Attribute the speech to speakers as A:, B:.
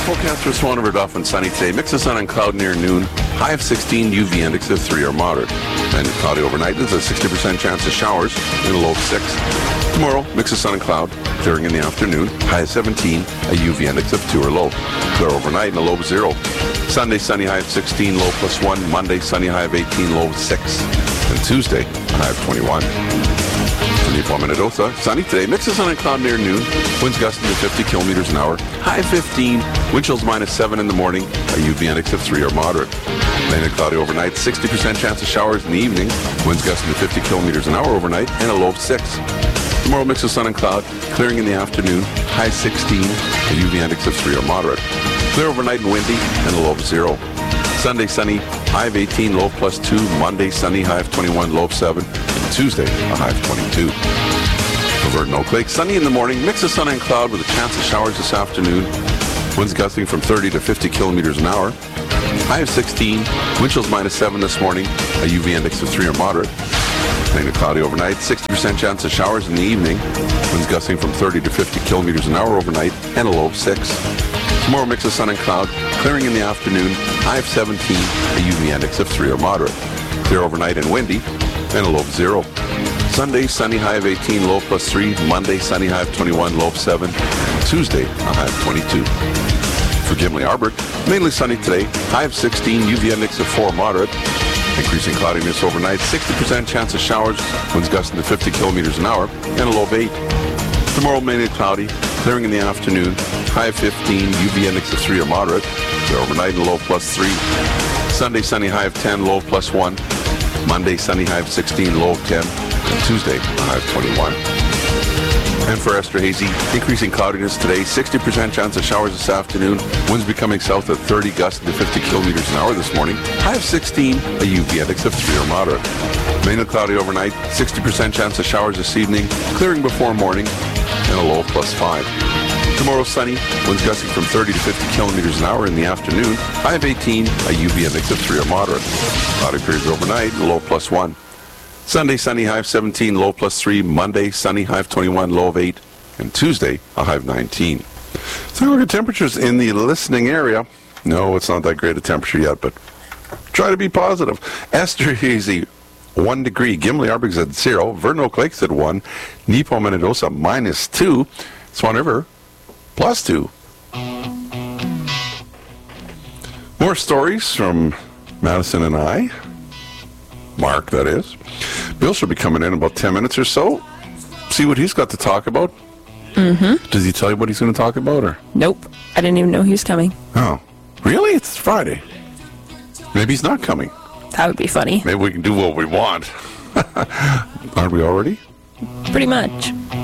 A: forecast for Swan River, Dauphin, sunny today. Mix of sun and cloud near noon. High of 16, UV index of 3 or moderate. And cloudy overnight. There's a 60% chance of showers in a low of 6. Tomorrow, mix of sun and cloud, clearing in the afternoon. High of 17, a UV index of 2 or low. Clear overnight and a low of 0. Sunday, sunny high of 16, low plus 1. Monday, sunny high of 18, low of 6. And Tuesday, a high of 21. Newfoundland, Manitoba, sunny today. Mix of sun and cloud near noon. Winds gusting to 50 kilometers an hour. High 15. Wind chills -7 in the morning. A UV index of 3 or moderate. Rain and cloudy overnight. 60% chance of showers in the evening. Winds gusting to 50 kilometers an hour overnight and a low of 6. Tomorrow, mix of sun and cloud. Clearing in the afternoon. High 16. A UV index of 3 or moderate. Clear overnight and windy and a low of 0. Sunday, sunny. High of 18. Low of +2. Monday, sunny. High of 21. Low of 7. Tuesday, a high of 22. For Verdun Oak Lake, sunny in the morning, mix of sun and cloud with a chance of showers this afternoon. Winds gusting from 30 to 50 kilometers an hour. High of 16, wind chills -7 this morning, a UV index of 3 or moderate. Rain and cloudy overnight, 60% chance of showers in the evening. Winds gusting from 30 to 50 kilometers an hour overnight, and a low of 6. Tomorrow, mix of sun and cloud, clearing in the afternoon, high of 17, a UV index of 3 or moderate. Clear overnight and windy, and a low of 0. Sunday, sunny high of 18, low +3. Monday, sunny high of 21, low of 7. Tuesday, a high of 22. For Gimli Arbor, mainly sunny today, high of 16, UV index of 4 moderate. Increasing cloudiness overnight, 60% chance of showers, winds gusting to 50 kilometers an hour, and a low of 8. Tomorrow, mainly cloudy, clearing in the afternoon, high of 15, UV index of 3 or moderate. Clear overnight and low +3. Sunday, sunny high of 10, low +1. Monday, sunny high of 16, low of 10. And Tuesday, a high of 21. And for Esterhazy, increasing cloudiness today, 60% chance of showers this afternoon. Winds becoming south at 30, gusting to 50 kilometers an hour this morning. High of 16, a UV index of 3 or moderate. Mainly cloudy overnight, 60% chance of showers this evening, clearing before morning, and a low of +5. Tomorrow, sunny, winds gusting from 30 to 50 kilometers an hour in the afternoon. High of 18, a UV index of 3 or moderate. Cloudy periods overnight, low +1. Sunday, sunny, high of 17, low +3. Monday, sunny, high of 21, low of 8. And Tuesday, a high of 19. So look at temperatures in the listening area. No, it's not that great a temperature yet, but try to be positive. Esterhazy, 1 degree. Gimli Arbig's at 0. Verdun Oak Lake's at 1. Nepo Menidosa, -2. Swan River, +2. More stories from Madison and I. Mark, that is. Bill should be coming in about 10 minutes or so. See what he's got to talk about.
B: Mm-hmm.
A: Does he tell you what he's going to talk about? Or?
B: Nope. I didn't even know he was coming.
A: Oh. Really? It's Friday. Maybe he's not coming.
B: That would be funny.
A: Maybe we can do what we want. Aren't we already?
B: Pretty much.